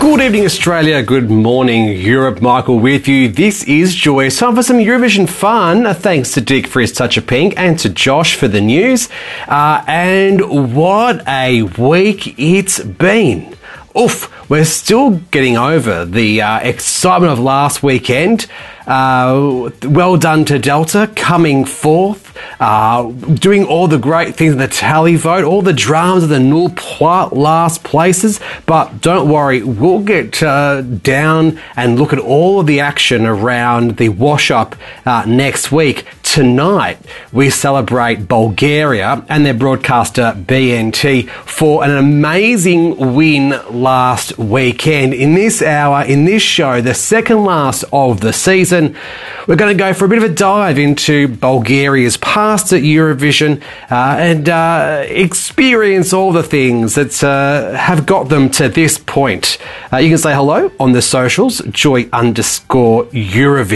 Good evening, Australia. Good morning, Europe. Michael with you. This is Joy. It's time for some Eurovision fun. Thanks to Dick for his touch of pink and to Josh for the news. And what a week it's been. Oof, we're still getting over the excitement of last weekend. Well done to Delta coming fourth, doing all the great things in the tally vote, all the dramas of the null plot last places. But don't worry, we'll get down and look at all of the action around the wash-up next week. Tonight, we celebrate Bulgaria and their broadcaster BNT for an amazing win last weekend. In this hour, in this show, the second last of the season, we're going to go for a bit of a dive into Bulgaria's past at Eurovision and experience all the things that have got them to this point. You can say hello on the socials, Joy_Eurovision.